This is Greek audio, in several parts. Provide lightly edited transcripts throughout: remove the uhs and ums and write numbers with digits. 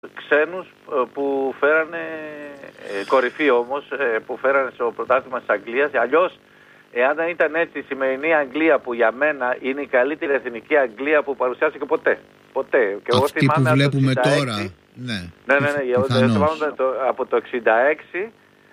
ξένους που φέρανε, κορυφή όμως, που φέρανε στο πρωτάθλημα της Αγγλίας. Αλλιώς, εάν δεν ήταν έτσι, η σημερινή Αγγλία που για μένα είναι η καλύτερη εθνική Αγγλία που παρουσιάστηκε ποτέ. Ποτέ. Και εγώ αυτή που βλέπουμε 66, τώρα. Ναι, από το 66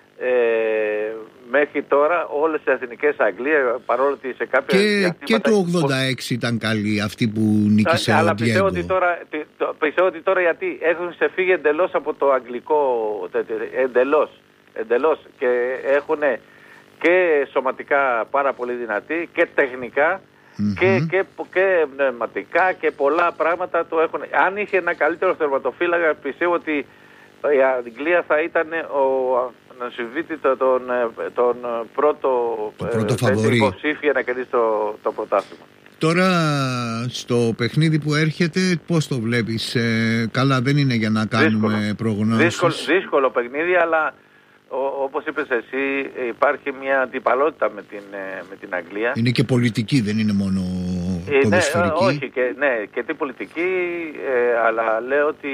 μέχρι τώρα όλες οι εθνικές Αγγλία, παρόλο ότι σε κάποια και το 86 ήταν καλή αυτή που νίκησε ο Διέγκο. Αλλά πιστεύω ότι τώρα γιατί έχουν ξεφύγει εντελώς από το αγγλικό, εντελώς, και έχουν και σωματικά πάρα πολύ δυνατοί και τεχνικά και πνευματικά και πολλά πράγματα το έχουν. Αν είχε ένα καλύτερο τερματοφύλακα, πιστεύω ότι η Αγγλία θα ήταν να συμβείται τον πρώτο φαβορί υποψήφια να κερδίσει το πρωτάθλημα. Τώρα στο παιχνίδι που έρχεται πώς το βλέπεις? Καλά, δεν είναι για να κάνουμε προγνώσεις. Δύσκολο παιχνίδι, αλλά όπως είπες εσύ, υπάρχει μια αντιπαλότητα με την Αγγλία. Είναι και πολιτική, δεν είναι μόνο ποδοσφαιρική. Όχι, και τι πολιτική, αλλά λέω ότι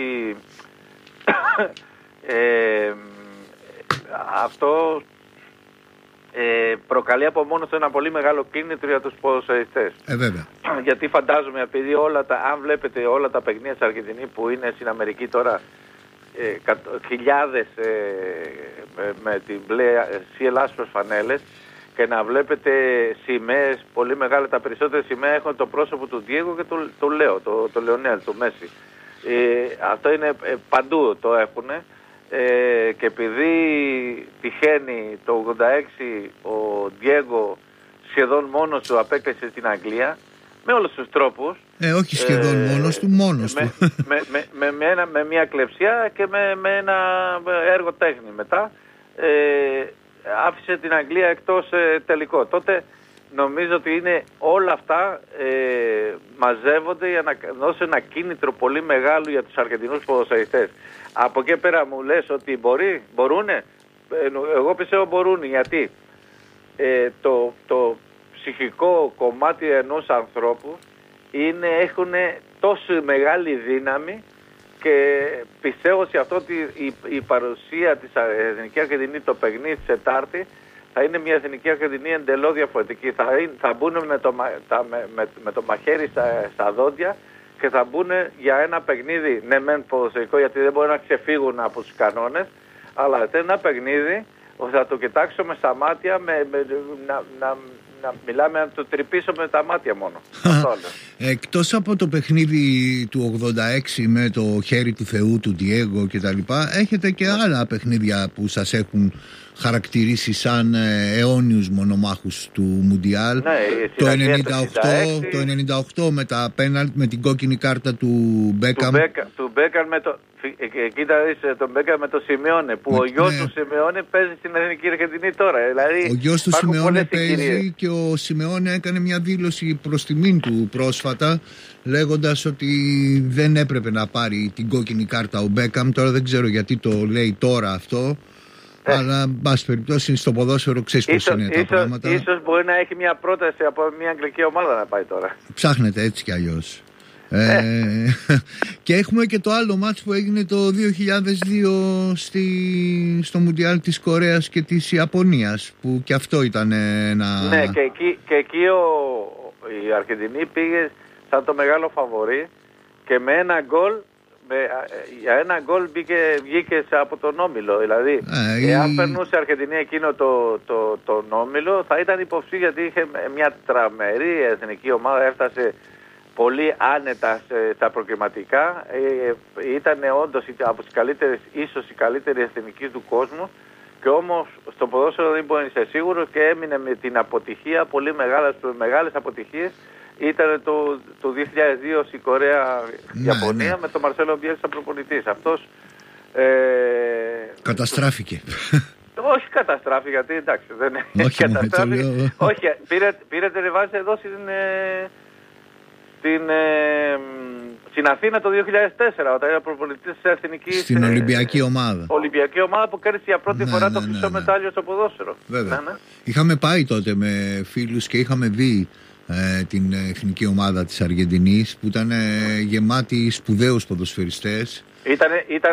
αυτό προκαλεί από μόνο του ένα πολύ μεγάλο κίνητρο για τους ποδοσφαιριστές. Βέβαια. Γιατί φαντάζομαι, επειδή αν βλέπετε όλα τα παιχνίδια της Αργεντινή που είναι στην Αμερική τώρα, χιλιάδες με την μπλε σιελάσπρος φανέλες, και να βλέπετε σημαίες πολύ μεγάλες, τα περισσότερα σημαία έχουν το πρόσωπο του Διέγκο και του Λέο, το Λεωνέλ, του Μέση. Αυτό είναι παντού, το έχουν. Και επειδή τυχαίνει το 86 ο Διέγκο σχεδόν μόνος του απέκλεισε την Αγγλία με όλους τους τρόπους, όχι σχεδόν μόνος του με μια κλεψιά και με ένα έργο τέχνη μετά, άφησε την Αγγλία εκτός τελικό. Τότε νομίζω ότι είναι όλα αυτά μαζεύονται για να δώσουν ένα κίνητρο πολύ μεγάλο για τους Αργεντινούς ποδοσφαιριστές. Από εκεί πέρα μου λες ότι μπορούνε. Εγώ πιστεύω μπορούν, γιατί το ψυχικό κομμάτι ενός ανθρώπου έχουν τόσο μεγάλη δύναμη, και πιστεύω σε αυτό ότι η παρουσία της Εθνικής Αργεντινής το παιχνίδι της Τετάρτη θα είναι μια Εθνική Αργεντινή εντελώς διαφορετική. Θα μπουν με το μαχαίρι στα δόντια και θα μπουν για ένα παιχνίδι, ναι μεν ποδοσφαιρικό, γιατί δεν μπορεί να ξεφύγουν από τους κανόνες, αλλά ένα παιχνίδι θα το κοιτάξουμε στα μάτια, να μιλάμε, να το τρυπήσουμε με τα μάτια μόνο. Εκτός από το παιχνίδι του 86 με το χέρι του Θεού, του Διέγκο και τα λοιπά, έχετε και άλλα παιχνίδια που σας έχουν χαρακτηρίσει σαν αιώνιους μονομάχους του Μουντιάλ. Το 98 με τα πέναλτ, με την κόκκινη κάρτα του Μπέκαμ. Του Μπέκαμ κοίτα τον Μπέκαμ με το Σιμεώνε, που ο γιος του Σιμεώνε παίζει στην Εθνική Αργεντινή τώρα. Δηλαδή, ο γιος του Σιμεώνε παίζει, και ο Σιμεώνε έκανε μια δήλωση προς τιμήν του πρόσφατα, λέγοντας ότι δεν έπρεπε να πάρει την κόκκινη κάρτα ο Μπέκαμ. Τώρα δεν ξέρω γιατί το λέει τώρα αυτό. Αλλά, εν πάση περιπτώσει, στο ποδόσφαιρο ξέρεις πώς είναι τα πράγματα. Ίσως μπορεί να έχει μια πρόταση από μια αγγλική ομάδα να πάει τώρα. Ψάχνεται έτσι κι αλλιώς. Και έχουμε και το άλλο μάτς που έγινε το 2002 στο Μουντιάλ της Κορέας και της Ιαπωνίας, που και αυτό ήταν ένα... Ναι, και εκεί η Αργεντινή πήγε σαν το μεγάλο φαβορί, και με ένα γκολ, για ένα γκολ βγήκε από τον όμιλο. Δηλαδή, εάν περνούσε η Αργεντινή εκείνο τον όμιλο, θα ήταν υποψήφια, γιατί είχε μια τραμερή εθνική ομάδα, έφτασε πολύ άνετα στα προκριματικά. Ήταν όντως από τις καλύτερες, ίσως η καλύτερη εθνική του κόσμου, και όμως στο ποδόσφαιρο δεν μπορεί να είσαι σίγουρος, και έμεινε με την αποτυχία, πολύ μεγάλες αποτυχίες. Ήταν το 2002 στην Κορέα-Ιαπωνία, με τον Μαρσέλο Μπιέλσα προπονητής. Αυτός καταστράφηκε. Όχι καταστράφηκε, γιατί εντάξει δεν είναι καταστράφηκε. Όχι, πήρε τελεβάση εδώ στην Αθήνα το 2004, όταν ήταν προπονητής της Εθνικής, στην Ολυμπιακή ομάδα. Ολυμπιακή ομάδα που κέρδισε για πρώτη φορά το χρυσό μετάλλιο στο ποδόσφαιρο. Βέβαια. Είχαμε πάει τότε με φίλους και είχαμε δει την εθνική ομάδα της Αργεντινής, που ήταν γεμάτη σπουδαίους ποδοσφαιριστές, Ήταν